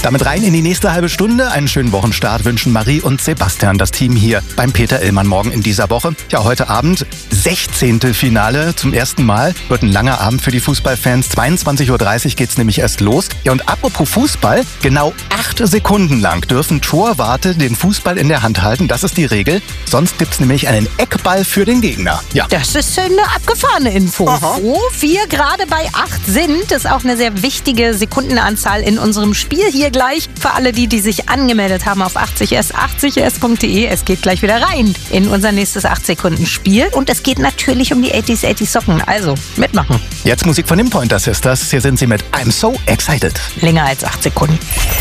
Damit rein in die nächste halbe Stunde. Einen schönen Wochenstart wünschen Marie und Sebastian, das Team hier beim Peter Illmann morgen in dieser Woche. Ja, heute Abend 16. Finale zum ersten Mal. Wird ein langer Abend für die Fußballfans. 22:30 Uhr geht's nämlich erst los. Ja, und apropos Fußball, genau 8 Sekunden lang dürfen Torwarte den Fußball in der Hand halten. Das ist die Regel. Sonst gibt's nämlich einen Eckball für den Gegner. Ja. Das ist eine abgefahrene Info. Wo wir gerade bei 8 sind, ist auch eine sehr wichtige Sekundenanzahl in unserem Spiel hier gleich. Für alle die sich angemeldet haben auf 80s.de. Es geht gleich wieder rein in unser nächstes 8-Sekunden-Spiel. Und es geht natürlich um die 80s Socken. Also mitmachen. Jetzt Musik von den Pointer Sisters. Hier sind sie mit I'm So Excited. Länger als 8 Sekunden.